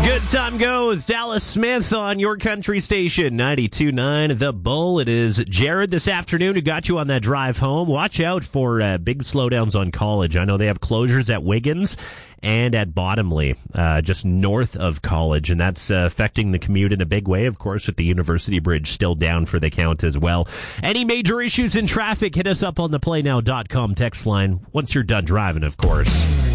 Good time goes. Dallas Smith on your country station, 92.9 The Bull. It is Jared this afternoon who got you on that drive home. Watch out for big slowdowns on College. I know they have closures at Wiggins and at Bottomley, just north of College, and that's affecting the commute in a big way, of course, with the University Bridge still down for the count as well. Any major issues in traffic, hit us up on the playnow.com text line once you're done driving, of course.